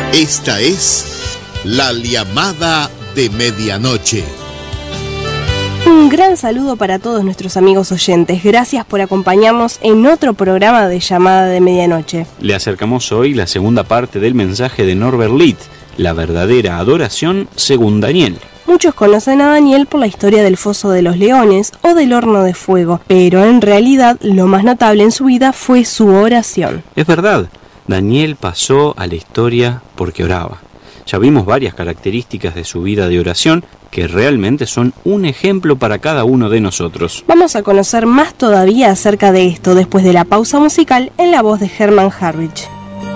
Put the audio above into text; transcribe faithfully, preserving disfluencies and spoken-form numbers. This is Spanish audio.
Esta es la llamada de medianoche. Un gran saludo para todos nuestros amigos oyentes. Gracias por acompañarnos en otro programa de Llamada de Medianoche. Le acercamos hoy la segunda parte del mensaje de Norbert Litt, la verdadera adoración según Daniel. Muchos conocen a Daniel por la historia del Foso de los Leones o del Horno de Fuego, pero en realidad lo más notable en su vida fue su oración. Es verdad, Daniel pasó a la historia porque oraba. Ya vimos varias características de su vida de oración que realmente son un ejemplo para cada uno de nosotros. Vamos a conocer más todavía acerca de esto después de la pausa musical en la voz de Herman Harwich.